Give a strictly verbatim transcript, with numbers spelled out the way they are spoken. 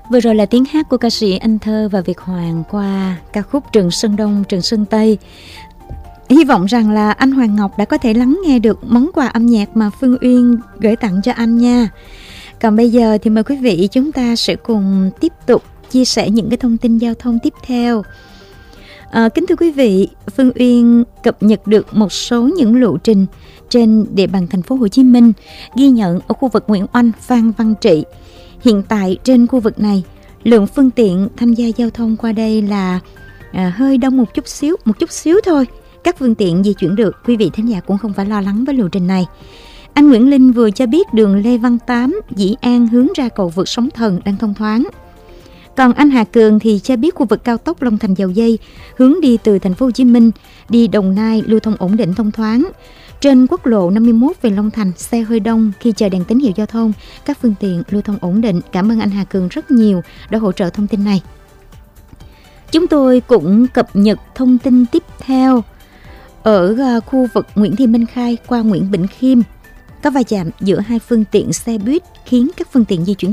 Vừa rồi là tiếng hát của ca sĩ Anh Thơ và Việt Hoàng qua ca khúc Trường Sơn Đông, Trường Sơn Tây. Hy vọng rằng là anh Hoàng Ngọc đã có thể lắng nghe được món quà âm nhạc mà Phương Uyên gửi tặng cho anh nha. Còn bây giờ thì mời quý vị chúng ta sẽ cùng tiếp tục chia sẻ những cái thông tin giao thông tiếp theo. À, kính thưa quý vị, Phương Uyên cập nhật được một số những lộ trình trên địa bàn thành phố Hồ Chí Minh, ghi nhận ở khu vực Nguyễn Oanh, Phan Văn Trị. Hiện tại trên khu vực này, lượng phương tiện tham gia giao thông qua đây là à, hơi đông một chút xíu, một chút xíu thôi. Các phương tiện di chuyển được, quý vị thính giả cũng không phải lo lắng với lộ trình này. Anh Nguyễn Linh vừa cho biết đường Lê Văn Tám, Dĩ An hướng ra cầu vượt Sóng Thần đang thông thoáng. Còn anh Hà Cường thì cho biết khu vực cao tốc Long Thành Dầu Dây hướng đi từ thành phố Hồ Chí Minh đi Đồng Nai lưu thông ổn định thông thoáng. Trên quốc lộ năm mươi mốt về Long Thành xe hơi đông khi chờ đèn tín hiệu giao thông, các phương tiện lưu thông ổn định. Cảm ơn anh Hà Cường rất nhiều đã hỗ trợ thông tin này. Chúng tôi cũng cập nhật thông tin tiếp theo ở khu vực Nguyễn Thị Minh Khai qua Nguyễn Bỉnh Khiêm. Có va chạm giữa hai phương tiện xe buýt khiến các phương tiện di chuyển